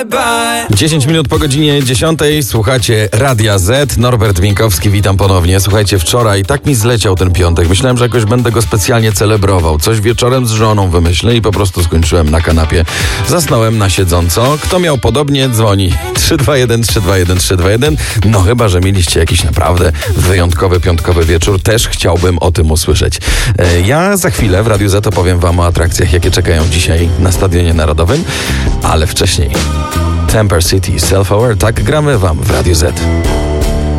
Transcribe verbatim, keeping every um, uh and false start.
dziesięć minut po godzinie dziesiątej, słuchacie Radia Z. Norbert Wieńkowski, witam ponownie. Słuchajcie, wczoraj tak mi zleciał ten piątek. Myślałem, że jakoś będę go specjalnie celebrował. Coś wieczorem z żoną wymyślę i po prostu skończyłem na kanapie. Zasnąłem na siedząco. Kto miał podobnie, dzwoni trzy dwa jeden trzy dwa jeden trzy dwa jeden. No chyba, że mieliście jakiś naprawdę wyjątkowy piątkowy wieczór. Też chciałbym o tym usłyszeć. E, ja za chwilę w Radiu Z opowiem wam o atrakcjach, jakie czekają dzisiaj na Stadionie Narodowym, ale wcześniej Temper City, Self Aware, tak gramy wam w Radiu Z.